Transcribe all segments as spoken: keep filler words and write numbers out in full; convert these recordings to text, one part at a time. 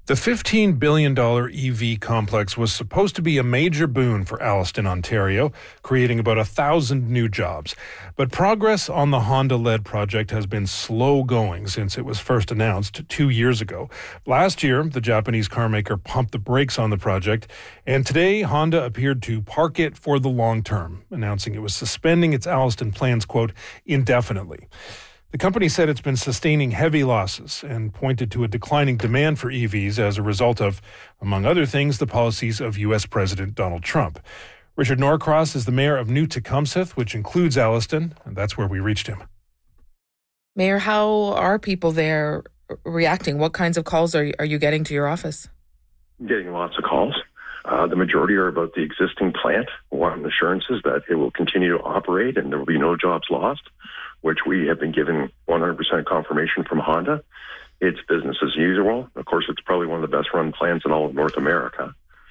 The fifteen billion dollars E V complex was supposed to be a major boon for Alliston, Ontario, creating about a thousand new jobs. But progress on the Honda-led project has been slow going since it was first announced two years ago. Last year, the Japanese carmaker pumped the brakes on the project, and today Honda appeared to park it for the long term, announcing it was suspending its Alliston plans, quote, indefinitely. The company said it's been sustaining heavy losses and pointed to a declining demand for E Vs as a result of, among other things, the policies of U S President Donald Trump. Richard Norcross is the mayor of New Tecumseth, which includes Alliston, and that's where we reached him. Mayor, how are people there reacting? What kinds of calls are, are you getting to your office? Getting lots of calls. Uh, the majority are about the existing plant, wanting assurances that it will continue to operate and there will be no jobs lost, which we have been given one hundred percent confirmation from Honda. It's business as usual. Of course, it's probably one of the best run plants in all of North America.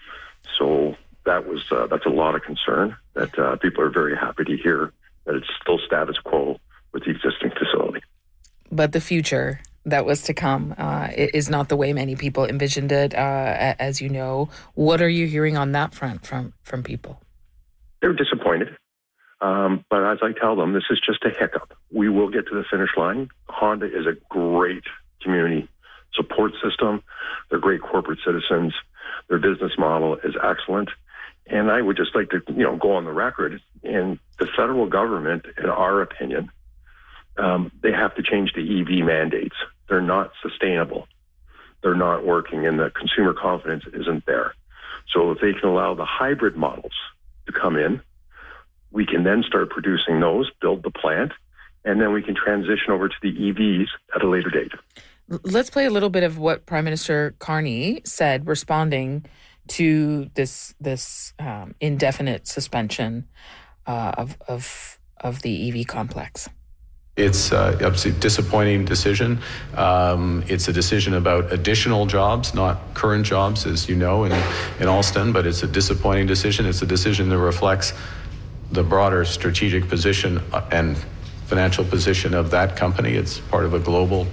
So that was uh, that's a lot of concern that uh, people are very happy to hear that it's still status quo with the existing facility. But the future that was to come uh, is not the way many people envisioned it, uh, as you know. What are you hearing on that front from, from people? They're disappointed. Um, but as I tell them, this is just a hiccup. We will get to the finish line. Honda is a great community support system. They're great corporate citizens. Their business model is excellent. And I would just like to, you know, go on the record. In the federal government, in our opinion, um, they have to change the E V mandates. They're not sustainable. They're not working, and the consumer confidence isn't there. So if they can allow the hybrid models to come in, we can then start producing those, build the plant, and then we can transition over to the E Vs at a later date. Let's play a little bit of what Prime Minister Carney said responding to this this um, indefinite suspension uh, of, of, of the E V complex. It's uh, obviously a disappointing decision. Um, it's a decision about additional jobs, not current jobs, as you know, in, in Alliston, but it's a disappointing decision. It's a decision that reflects the broader strategic position and financial position of that company. It's part of a global